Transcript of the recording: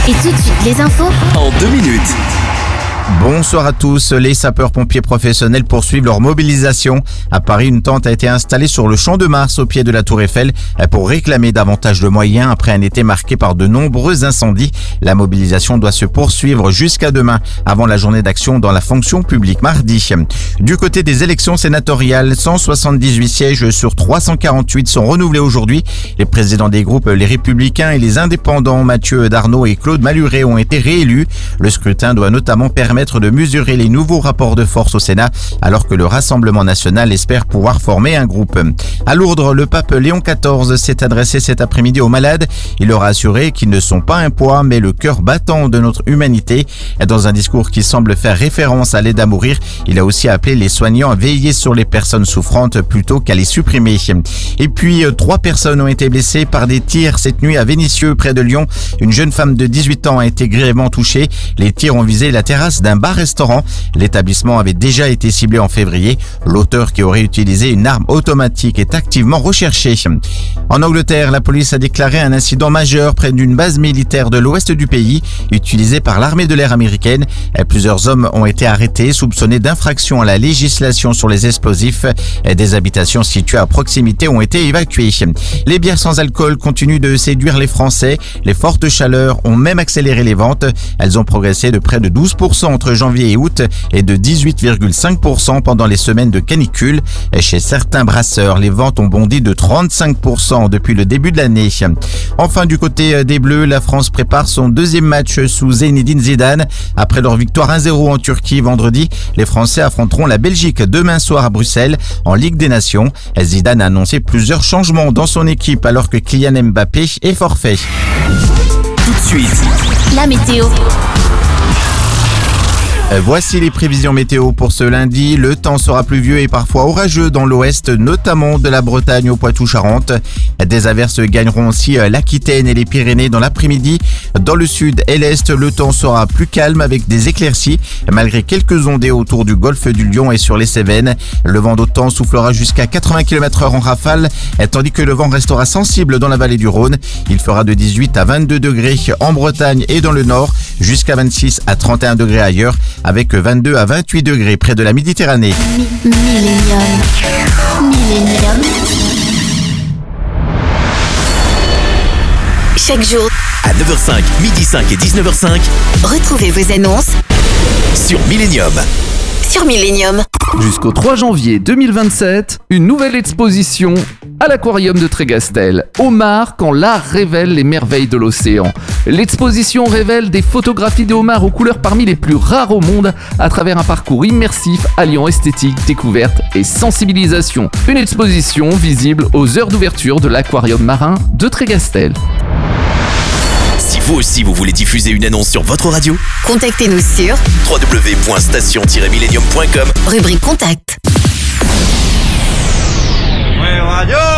Et tout de suite, les infos en 2 minutes. Bonsoir à tous. Les sapeurs-pompiers professionnels poursuivent leur mobilisation. À Paris, une tente a été installée sur le Champ de Mars au pied de la Tour Eiffel pour réclamer davantage de moyens après un été marqué par de nombreux incendies. La mobilisation doit se poursuivre jusqu'à demain avant la journée d'action dans la fonction publique mardi. Du côté des élections sénatoriales, 178 sièges sur 348 sont renouvelés aujourd'hui. Les présidents des groupes Les Républicains et les Indépendants, Mathieu Darnaud et Claude Malhuret, ont été réélus. Le scrutin doit notamment permettre de mesurer les nouveaux rapports de force au Sénat, alors que le Rassemblement national espère pouvoir former un groupe. À Lourdes, le pape Léon XIV s'est adressé cet après-midi aux malades. Il leur a assuré qu'ils ne sont pas un poids, mais le cœur battant de notre humanité. Dans un discours qui semble faire référence à l'aide à mourir, il a aussi appelé les soignants à veiller sur les personnes souffrantes plutôt qu'à les supprimer. Et puis, 3 personnes ont été blessées par des tirs cette nuit à Vénissieux, près de Lyon. Une jeune femme de 18 ans a été grièvement touchée. Les tirs ont visé la terrasse d'un bar-restaurant. L'établissement avait déjà été ciblé en février. L'auteur, qui aurait utilisé une arme automatique, est activement recherché. En Angleterre, la police a déclaré un incident majeur près d'une base militaire de l'ouest du pays, utilisée par l'armée de l'air américaine. Plusieurs hommes ont été arrêtés, soupçonnés d'infraction à la législation sur les explosifs. Des habitations situées à proximité ont été évacuées. Les bières sans alcool continuent de séduire les Français. Les fortes chaleurs ont même accéléré les ventes. Elles ont progressé de près de 12% entre janvier et août et de 18,5% pendant les semaines de canicule. Chez certains brasseurs, les ventes ont bondi de 35% depuis le début de l'année. Enfin, du côté des Bleus, la France prépare son deuxième match sous Zinedine Zidane. Après leur victoire 1-0 en Turquie vendredi, les Français affronteront la Belgique demain soir à Bruxelles en Ligue des Nations. Zidane a annoncé plusieurs changements dans son équipe alors que Kylian Mbappé est forfait. Tout de suite, la météo. Voici les prévisions météo pour ce lundi. Le temps sera pluvieux et parfois orageux dans l'ouest, notamment de la Bretagne au Poitou-Charentes. Des averses gagneront aussi l'Aquitaine et les Pyrénées dans l'après-midi. Dans le sud et l'est, le temps sera plus calme avec des éclaircies, malgré quelques ondées autour du golfe du Lion et sur les Cévennes. Le vent d'OTAN soufflera jusqu'à 80 km/h en rafale, tandis que le vent restera sensible dans la vallée du Rhône. Il fera de 18 à 22 degrés en Bretagne et dans le nord, jusqu'à 26 à 31 degrés ailleurs, avec 22 à 28 degrés près de la Méditerranée. Millennium. Chaque jour, à 9h05, midi 5 et 19h05, retrouvez vos annonces sur Millennium. Jusqu'au 3 janvier 2027, une nouvelle exposition à l'aquarium de Trégastel. Homards, quand l'art révèle les merveilles de l'océan. L'exposition révèle des photographies de homards aux couleurs parmi les plus rares au monde à travers un parcours immersif alliant esthétique, découverte et sensibilisation. Une exposition visible aux heures d'ouverture de l'aquarium marin de Trégastel. Si vous aussi vous voulez diffuser une annonce sur votre radio, contactez-nous sur www.station-millennium.com, rubrique contact. Ouais, radio.